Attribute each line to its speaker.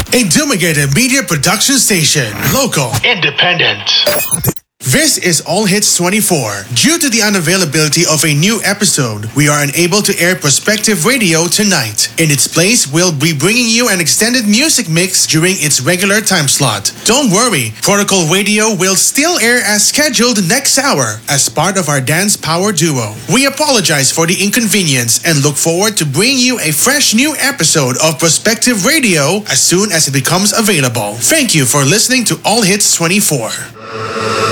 Speaker 1: A Dumigated Media Production Station. Local.
Speaker 2: Independent.
Speaker 1: This is All Hits 24. Due to the unavailability of a new episode, we are unable to air Prospective Radio tonight. In its place, we'll be bringing you an extended music mix during its regular time slot. Don't worry, Protocol Radio will still air as scheduled next hour as part of our Dance Power Duo. We apologize for the inconvenience and look forward to bringing you a fresh new episode of Prospective Radio as soon as it becomes available. Thank you for listening to All Hits 24.